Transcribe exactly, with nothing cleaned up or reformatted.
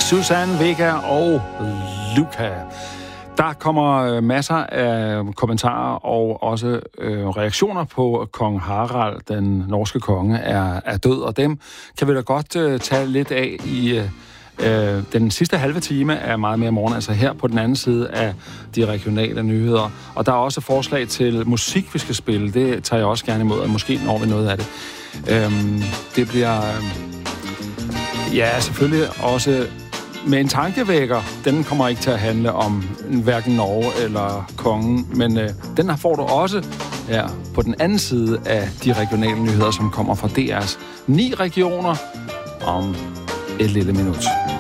Susanne Vega og Luca. Der kommer masser af kommentarer og også øh, reaktioner på kong Harald, den norske konge, er, er død, og dem kan vi da godt øh, tage lidt af i øh, den sidste halve time af Meget mere morgen, altså her på den anden side af de regionale nyheder. Og der er også forslag til musik, vi skal spille. Det tager jeg også gerne imod, og måske når vi noget af det. Øhm, det bliver øh, ja, selvfølgelig også med en tankevækker. Den kommer ikke til at handle om hverken Norge eller kongen, men øh, den her får du også her på den anden side af de regionale nyheder, som kommer fra D R's ni regioner om et lille minut.